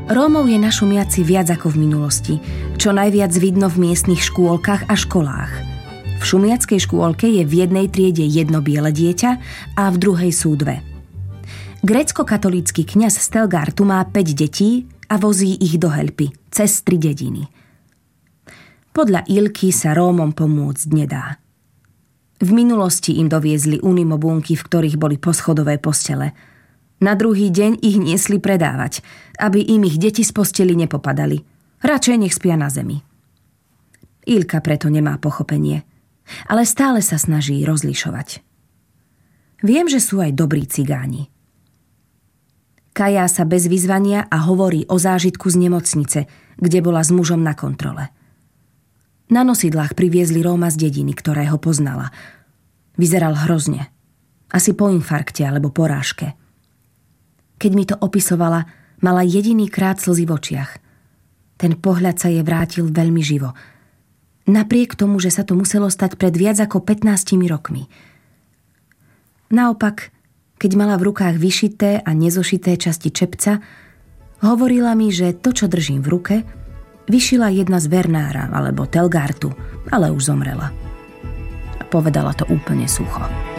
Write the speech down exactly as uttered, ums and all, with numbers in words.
Rómov je na Šumiaci viac ako v minulosti, čo najviac vidno v miestnych škôlkach a školách. V šumiackej škôlke je v jednej triede jedno biele dieťa a v druhej sú dve. Grécko-katolícky kňaz Stelgartu má päť detí a vozí ich do Helpy, cez tri dediny. Podľa Ilky sa Rómom pomôcť nedá. V minulosti im doviezli unimobunky, v ktorých boli poschodové postele. Na druhý deň ich niesli predávať, aby im ich deti z posteli nepopadali. Radšej nech spia na zemi. Ilka preto nemá pochopenie, ale stále sa snaží rozlišovať. Viem, že sú aj dobrí cigáni. Kajá sa bez vyzvania a hovorí o zážitku z nemocnice, kde bola s mužom na kontrole. Na nosidlách priviezli Róma z dediny, ktorého poznala. Vyzeral hrozne. Asi po infarkte alebo porážke. Keď mi to opisovala, mala jediný krát slzy v očiach. Ten pohľad sa jej vrátil veľmi živo. Napriek tomu, že sa to muselo stať pred viac ako pätnástimi rokmi. Naopak, keď mala v rukách vyšité a nezošité časti čepca, hovorila mi, že to, čo držím v ruke, vyšila jedna z Vernára alebo Telgartu, ale už zomrela. Povedala to úplne sucho.